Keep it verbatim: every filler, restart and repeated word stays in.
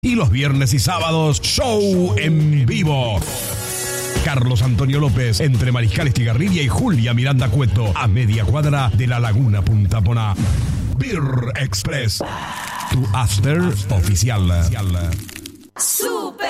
Y los viernes y sábados, show en vivo. Carlos Antonio López, entre Mariscal Estigarribia y Julia Miranda Cueto, a media cuadra de la Laguna Punta Poná. Beer Express, tu after oficial. Super